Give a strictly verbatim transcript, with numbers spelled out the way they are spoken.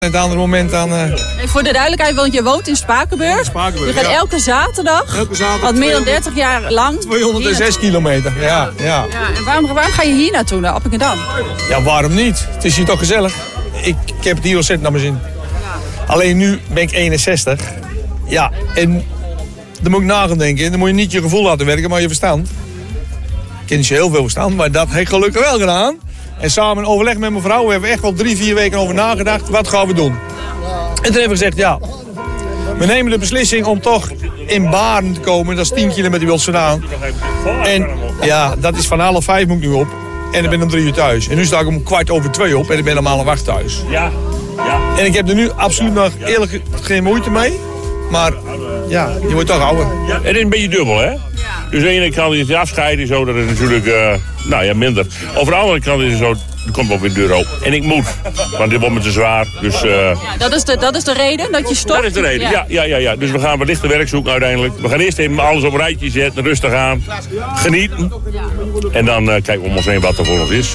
Het andere moment dan... Uh... Hey, voor de duidelijkheid, want je woont in Spakenburg. Spakenburg je gaat ja. elke zaterdag, elke zaterdag al meer dan dertig jaar lang... tweehonderdzes kilometer, ja. ja. ja en waarom, waarom ga je hier naartoe, naar Appingedam? Ja, waarom niet? Het is hier toch gezellig. Ik, ik heb het hier ontzettend naar mijn zin. Ja. Alleen nu ben ik eenenzestig. Ja, en dan moet ik na gaan denken. Dan moet je niet je gevoel laten werken, maar je verstand. Ik ken niet zo heel veel verstand, maar dat heb ik gelukkig wel gedaan. En samen in overleg met mijn vrouw hebben we echt wel drie, vier weken over nagedacht. Wat gaan we doen? En toen hebben we gezegd, ja, we nemen de beslissing om toch in Baren te komen. Dat is tien kilometer bij ons vandaan. En ja, dat is van half vijf moet ik nu op. En ik ben om drie uur thuis. En nu sta ik om kwart over twee op en ik ben om half acht thuis. Ja, ja. En ik heb er nu absoluut nog eerlijk geen moeite mee. Maar ja, je wordt toch ouder. Ja, het is een beetje dubbel, hè? Ja. Dus aan de ene kant is het afscheiden, zo, dat is natuurlijk uh, nou ja, minder. Over de andere kant is het zo, er komt wel weer deur open. En ik moet, want dit wordt me te zwaar. Dus, uh, ja, dat, is de, dat is de reden dat je stopt? Dat is de reden, ja. ja, ja, ja. Dus we gaan wellicht de werk zoeken uiteindelijk. We gaan eerst even alles op een rijtje zetten, rustig aan, genieten. En dan uh, kijken we om ons heen wat er voor ons is.